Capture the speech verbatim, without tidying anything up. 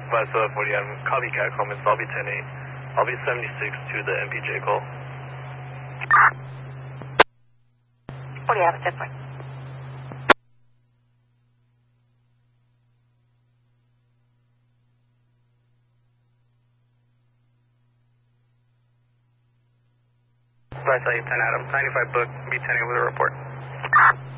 Five seven forty, I'm copycat Coleman, so I'll be ten eight. I'll be seventy-six to the M P J call. What do you have a checkpoint? Five seven ten Adam, ninety-five book, be ten eight with a report.